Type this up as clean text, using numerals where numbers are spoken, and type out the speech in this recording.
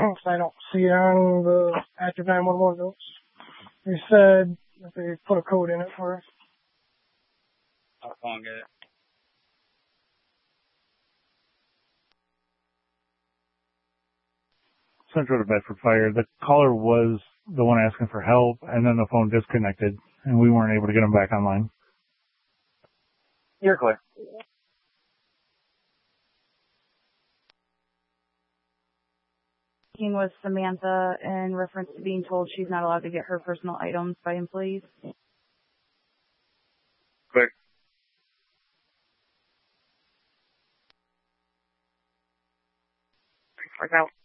I don't see it on the active 911 notes. They said that they put a code in it for us. I'll call and get it. Central to Bedford Fire. The caller was the one asking for help, and then the phone disconnected, and we weren't able to get him back online. You're clear. Speaking with Samantha in reference to being told she's not allowed to get her personal items by employees. Clear. Work out.